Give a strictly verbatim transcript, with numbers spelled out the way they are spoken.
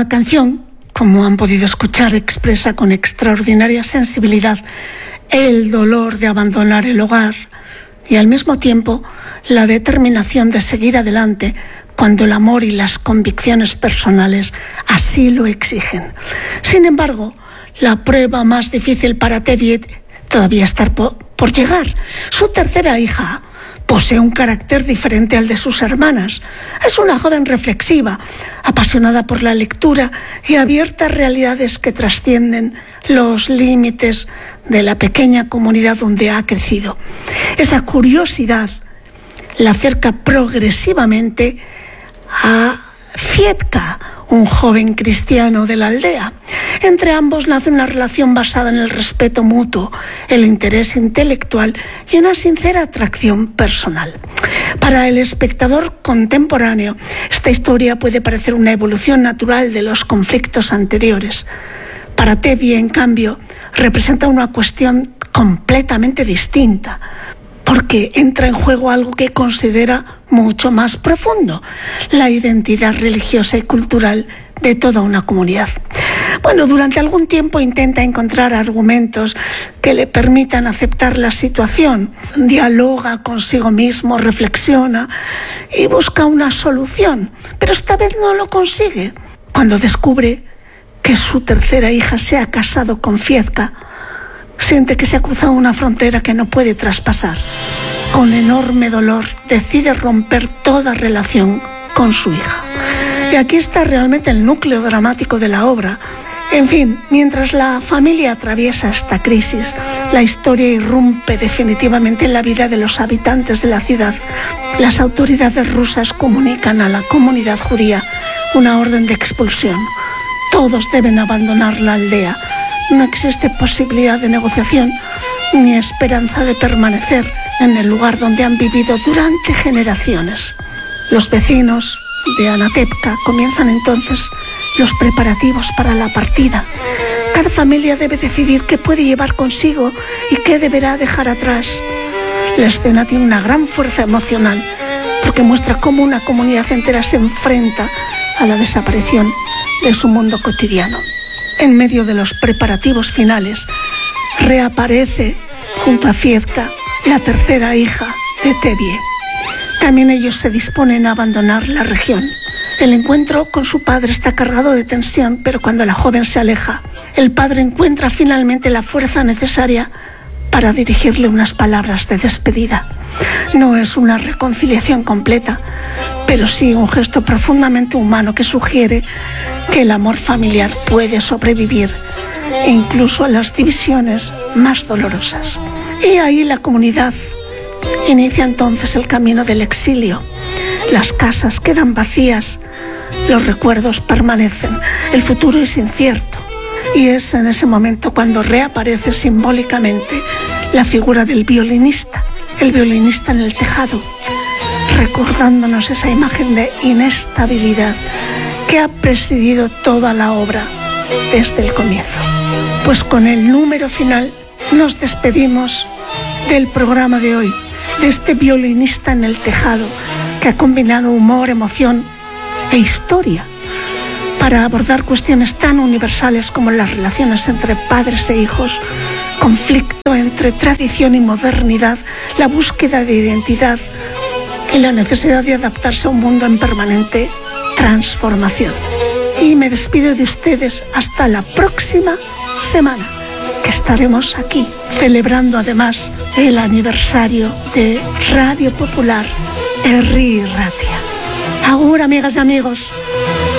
La canción, como han podido escuchar, expresa con extraordinaria sensibilidad el dolor de abandonar el hogar y al mismo tiempo la determinación de seguir adelante cuando el amor y las convicciones personales así lo exigen. Sin embargo, la prueba más difícil para Tevye todavía está por, por llegar. Su tercera hija posee un carácter diferente al de sus hermanas. Es una joven reflexiva, apasionada por la lectura y abierta a realidades que trascienden los límites de la pequeña comunidad donde ha crecido. Esa curiosidad la acerca progresivamente a Fietka, un joven cristiano de la aldea. Entre ambos nace una relación basada en el respeto mutuo, el interés intelectual y una sincera atracción personal. Para el espectador contemporáneo, esta historia puede parecer una evolución natural de los conflictos anteriores. Para Tevye, en cambio, representa una cuestión completamente distinta, porque entra en juego algo que considera mucho más profundo, la identidad religiosa y cultural de toda una comunidad. Bueno, durante algún tiempo intenta encontrar argumentos que le permitan aceptar la situación, dialoga consigo mismo, reflexiona y busca una solución, pero esta vez no lo consigue. Cuando descubre que su tercera hija se ha casado con Fietka, siente que se ha cruzado una frontera que no puede traspasar. Con enorme dolor decide romper toda relación con su hija. Y aquí está realmente el núcleo dramático de la obra. En fin, mientras la familia atraviesa esta crisis, la historia irrumpe definitivamente en la vida de los habitantes de la ciudad. Las autoridades rusas comunican a la comunidad judía una orden de expulsión. Todos deben abandonar la aldea. No existe posibilidad de negociación ni esperanza de permanecer en el lugar donde han vivido durante generaciones. Los vecinos de Anatevka comienzan entonces los preparativos para la partida. Cada familia debe decidir qué puede llevar consigo y qué deberá dejar atrás. La escena tiene una gran fuerza emocional porque muestra cómo una comunidad entera se enfrenta a la desaparición de su mundo cotidiano. En medio de los preparativos finales, reaparece junto a Fietka la tercera hija de Tevye. También ellos se disponen a abandonar la región. El encuentro con su padre está cargado de tensión, pero cuando la joven se aleja, el padre encuentra finalmente la fuerza necesaria para dirigirle unas palabras de despedida. No es una reconciliación completa, pero sí un gesto profundamente humano que sugiere que el amor familiar puede sobrevivir incluso a las divisiones más dolorosas. Y ahí la comunidad inicia entonces el camino del exilio. Las casas quedan vacías, los recuerdos permanecen, el futuro es incierto. Y es en ese momento cuando reaparece simbólicamente la figura del violinista, el violinista en el tejado, recordándonos esa imagen de inestabilidad que ha presidido toda la obra desde el comienzo. Pues con el número final nos despedimos del programa de hoy, de este violinista en el tejado que ha combinado humor, emoción e historia para abordar cuestiones tan universales como las relaciones entre padres e hijos, conflicto entre tradición y modernidad, la búsqueda de identidad y la necesidad de adaptarse a un mundo en permanente transformación. Y me despido de ustedes hasta la próxima semana, que estaremos aquí celebrando además el aniversario de Radio Popular Herri Ratia. Agur, amigas y amigos.